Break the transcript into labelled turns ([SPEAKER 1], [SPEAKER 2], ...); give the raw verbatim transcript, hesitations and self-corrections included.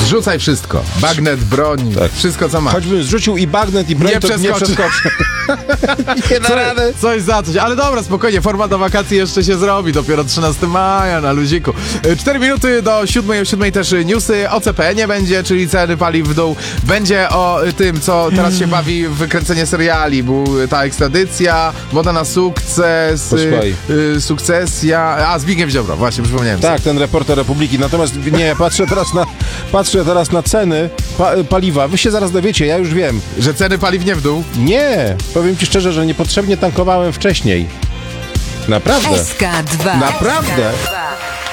[SPEAKER 1] Zrzucaj wszystko. Bagnet, broń,
[SPEAKER 2] Tak.
[SPEAKER 1] wszystko co masz.
[SPEAKER 2] Choćbym zrzucił i bagnet, i broń,
[SPEAKER 1] Nie
[SPEAKER 2] to nie
[SPEAKER 1] przeskoczy.
[SPEAKER 2] przeskoczę. Nie da rady.
[SPEAKER 1] Coś za coś, ale dobra, spokojnie, forma do wakacji jeszcze się zrobi, dopiero trzynastego maja na luziku. cztery minuty do siódmej, o siódmej też newsy, o C P nie będzie, czyli ceny paliw w dół. Będzie o tym, co teraz się bawi w wykręcenie seriali, był ta ekstradycja, Woda na sukces,
[SPEAKER 2] Posłuchaj.
[SPEAKER 1] y, sukcesja, a Zbigniew Ziobro, właśnie przypomniałem.
[SPEAKER 2] Tak, ten reporter Republiki. Natomiast nie, patrzę teraz na, patrzę teraz na ceny pa, paliwa. Wy się zaraz dowiecie, ja już wiem.
[SPEAKER 1] Że ceny paliw nie w dół?
[SPEAKER 2] Nie, powiem ci szczerze, że niepotrzebnie tankowałem wcześniej. Naprawdę.
[SPEAKER 3] S K dwa.
[SPEAKER 2] Naprawdę.